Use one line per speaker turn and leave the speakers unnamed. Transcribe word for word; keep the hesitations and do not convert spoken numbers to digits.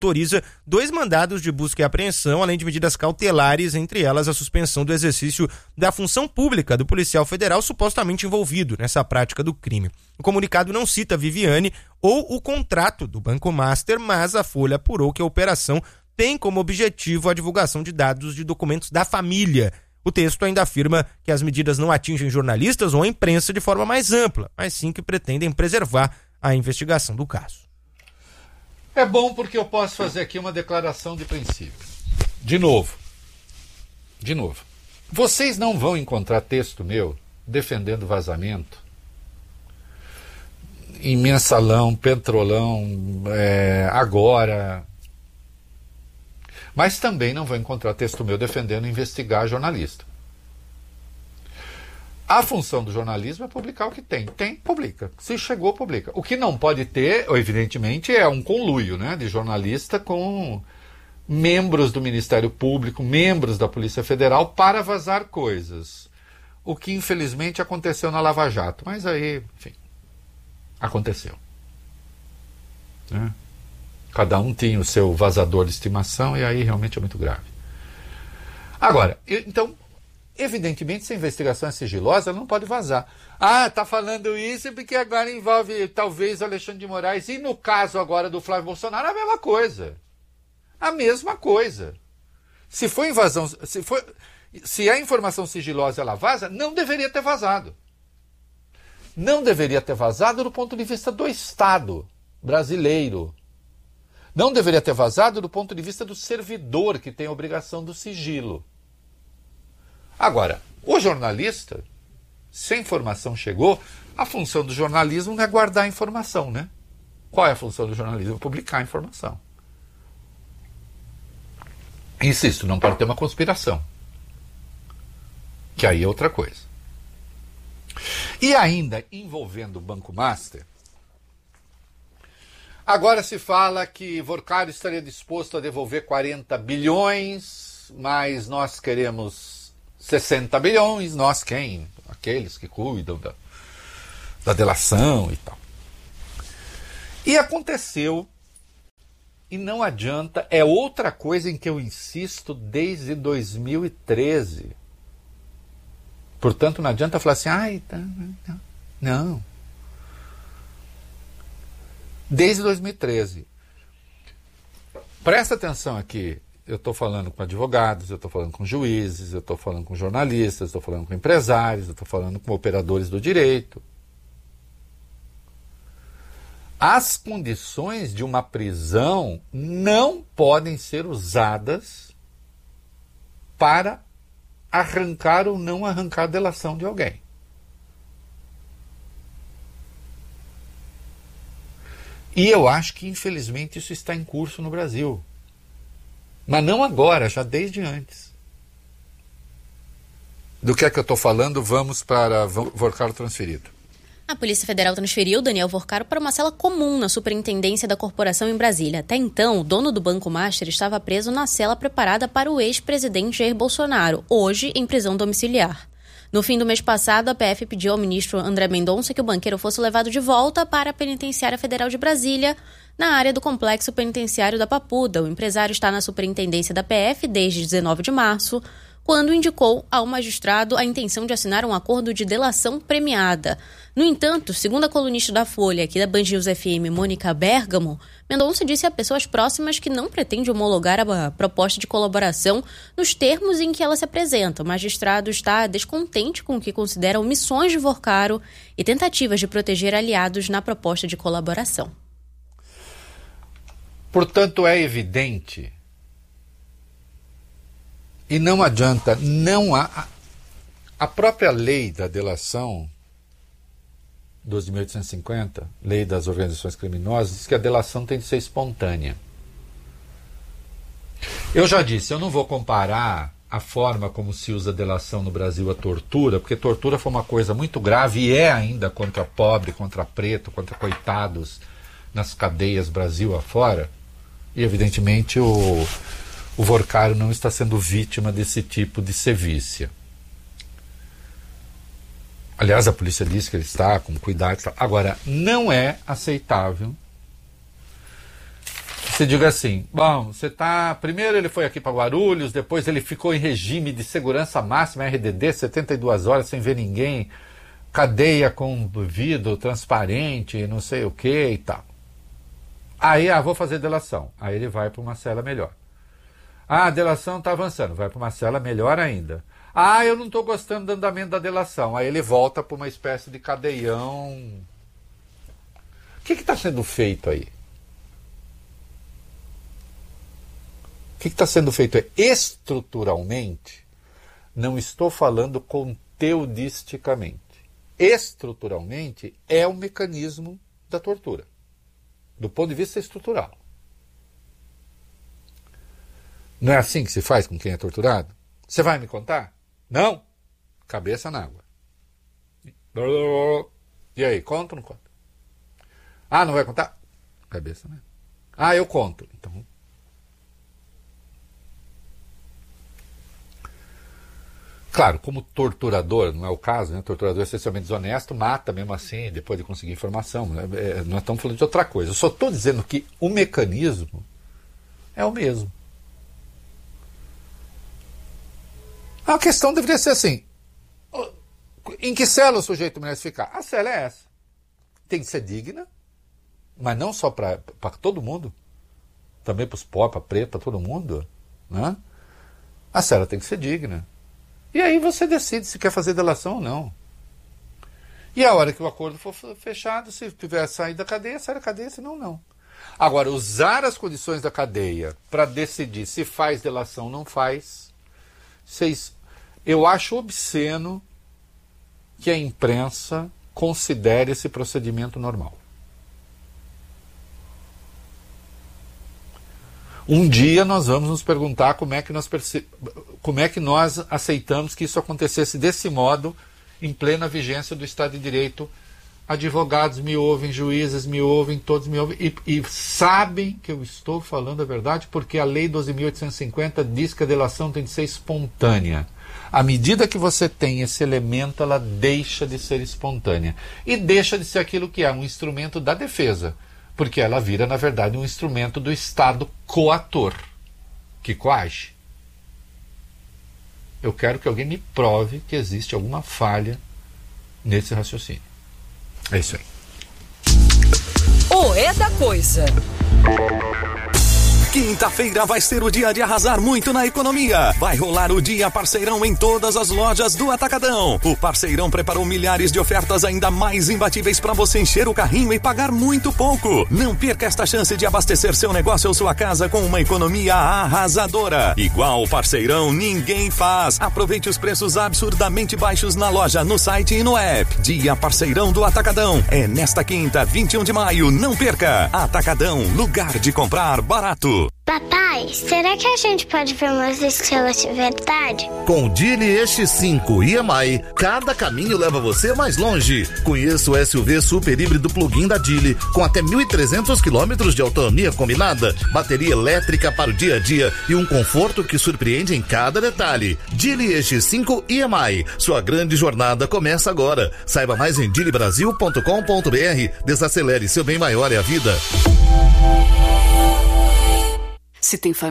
autoriza dois mandados de busca e apreensão, além de medidas cautelares, entre elas a suspensão do exercício da função pública do policial federal supostamente envolvido nessa prática do crime. O comunicado não cita Viviane ou o contrato do Banco Master, mas a Folha apurou que a operação tem como objetivo a divulgação de dados de documentos da família. O texto ainda afirma que as medidas não atingem jornalistas ou a imprensa de forma mais ampla, mas sim que pretendem preservar a investigação do caso.
É bom porque eu posso fazer aqui uma declaração de princípio. De novo. De novo. Vocês não vão encontrar texto meu defendendo vazamento em Mensalão, Petrolão, é, Agora. Mas também não vão encontrar texto meu defendendo investigar jornalista. A função do jornalismo é publicar o que tem. Tem, publica. Se chegou, publica. O que não pode ter, evidentemente, é um conluio, né, de jornalista com membros do Ministério Público, membros da Polícia Federal, para vazar coisas. O que, infelizmente, aconteceu na Lava Jato. Mas aí, enfim, aconteceu. Né? Cada um tinha o seu vazador de estimação e aí realmente é muito grave. Agora, então... evidentemente, se a investigação é sigilosa, ela não pode vazar. Ah, tá falando isso porque agora envolve talvez o Alexandre de Moraes. E no caso agora do Flávio Bolsonaro, a mesma coisa. A mesma coisa. Se for invasão, se for, se a informação sigilosa ela vaza, não deveria ter vazado. Não deveria ter vazado do ponto de vista do Estado brasileiro. Não deveria ter vazado do ponto de vista do servidor que tem a obrigação do sigilo. Agora, o jornalista, se a informação chegou, a função do jornalismo não é guardar a informação, né? Qual é a função do jornalismo? Publicar a informação. Insisto, não pode ter uma conspiração. Que aí é outra coisa. E ainda envolvendo o Banco Master, agora se fala que Vorcaro estaria disposto a devolver quarenta bilhões, mas nós queremos sessenta bilhões, nós quem? Aqueles que cuidam da, da delação e tal. E aconteceu, e não adianta, é outra coisa em que eu insisto desde dois mil e treze. Portanto, não adianta falar assim, ai, tá, não, não. Desde dois mil e treze. Presta atenção aqui. Eu estou falando com advogados, eu estou falando com juízes, eu estou falando com jornalistas, estou falando com empresários, eu estou falando com operadores do direito. As condições de uma prisão não podem ser usadas para arrancar ou não arrancar a delação de alguém. E eu acho que, infelizmente, isso está em curso no Brasil. Mas não agora, já desde antes. Do que é que eu estou falando, vamos para Vorcaro transferido.
A Polícia Federal transferiu Daniel Vorcaro para uma cela comum na superintendência da corporação em Brasília. Até então, o dono do Banco Master estava preso na cela preparada para o ex-presidente Jair Bolsonaro, hoje em prisão domiciliar. No fim do mês passado, a P F pediu ao ministro André Mendonça que o banqueiro fosse levado de volta para a Penitenciária Federal de Brasília, na área do Complexo Penitenciário da Papuda. O empresário está na superintendência da P F desde dezenove de março, quando indicou ao magistrado a intenção de assinar um acordo de delação premiada. No entanto, segundo a colunista da Folha, aqui da Band News F M, Mônica Bergamo, Mendonça disse a pessoas próximas que não pretende homologar a proposta de colaboração nos termos em que ela se apresenta. O magistrado está descontente com o que considera omissões de Vorcaro e tentativas de proteger aliados na proposta de colaboração.
Portanto, é evidente, e não adianta, não há... A própria lei da delação, doze mil oitocentos e cinquenta, lei das organizações criminosas, diz que a delação tem de ser espontânea. Eu já disse, eu não vou comparar a forma como se usa a delação no Brasil à tortura, porque tortura foi uma coisa muito grave e é ainda contra pobre, contra preto, contra coitados nas cadeias Brasil afora. E, evidentemente, o, o Vorcaro não está sendo vítima desse tipo de sevícia. Aliás, a polícia diz que ele está com cuidado. Agora, não é aceitável. se diga assim, bom, você tá, primeiro ele foi aqui para Guarulhos, depois ele ficou em regime de segurança máxima, R D D, setenta e duas horas sem ver ninguém, cadeia com vidro transparente, não sei o que e tal. Aí, ah, vou fazer delação. Aí ele vai para uma cela melhor. Ah, a delação está avançando, vai para uma cela melhor ainda. Ah, eu não estou gostando do andamento da delação. Aí ele volta para uma espécie de cadeião. O que está sendo feito aí? O que está sendo feito aí? Estruturalmente, não estou falando conteudisticamente. Estruturalmente é o mecanismo da tortura, do ponto de vista estrutural. Não é assim que se faz com quem é torturado? Você vai me contar? Não? Cabeça na água. E aí, conta ou não conta? Ah, não vai contar? Cabeça na água. Ah, eu conto. Então... Claro, como torturador, não é o caso, né? Torturador é essencialmente desonesto, mata mesmo assim, depois de conseguir informação. Né? É, nós estamos falando de outra coisa. Eu só estou dizendo que o mecanismo é o mesmo. A questão deveria ser assim: em que cela o sujeito merece ficar? A cela é essa. Tem que ser digna, mas não só para todo mundo, também para os pobres, para preto, para todo mundo. Né? A cela tem que ser digna. E aí você decide se quer fazer delação ou não. E a hora que o acordo for fechado, se tiver saído da cadeia, sai da cadeia, senão não. Agora, usar as condições da cadeia para decidir se faz delação ou não faz, vocês, eu acho obsceno que a imprensa considere esse procedimento normal. Um dia nós vamos nos perguntar como é que nós, perce... como é que nós aceitamos que isso acontecesse desse modo, em plena vigência do Estado de Direito. Advogados me ouvem, juízes me ouvem, todos me ouvem, e, e sabem que eu estou falando a verdade, porque a Lei doze mil oitocentos e cinquenta diz que a delação tem de ser espontânea. À medida que você tem esse elemento, ela deixa de ser espontânea. E deixa de ser aquilo que é um instrumento da defesa. Porque ela vira, na verdade, um instrumento do Estado coator, que coage. Eu quero que alguém me prove que existe alguma falha nesse raciocínio. É isso aí.
O É da Coisa.
Quinta-feira vai ser o dia de arrasar muito na economia. Vai rolar o Dia Parceirão em todas as lojas do Atacadão. O Parceirão preparou milhares de ofertas ainda mais imbatíveis para você encher o carrinho e pagar muito pouco. Não perca esta chance de abastecer seu negócio ou sua casa com uma economia arrasadora. Igual o Parceirão ninguém faz. Aproveite os preços absurdamente baixos na loja, no site e no app. Dia Parceirão do Atacadão. É nesta quinta, vinte e um de maio. Não perca. Atacadão, lugar de comprar barato.
Papai, será que a gente pode ver umas estrelas de verdade?
Com o Geely E X cinco e M I, cada caminho leva você mais longe. Conheça o S U V super híbrido plug-in da Geely, com até mil e trezentos quilômetros de autonomia combinada, bateria elétrica para o dia a dia e um conforto que surpreende em cada detalhe. Geely E X cinco e M I, sua grande jornada começa agora. Saiba mais em geely brasil ponto com ponto b r. Desacelere, seu bem maior é a vida.
Se tem família